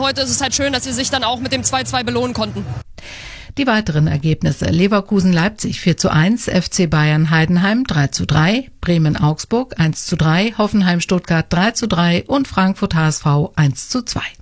heute ist es halt schön, dass sie sich dann auch mit dem 2-2 belohnen konnten. Die weiteren Ergebnisse: Leverkusen-Leipzig 4:1, FC Bayern-Heidenheim 3:3, Bremen-Augsburg 1:3, Hoffenheim-Stuttgart 3:3 und Frankfurt-HSV 1:2.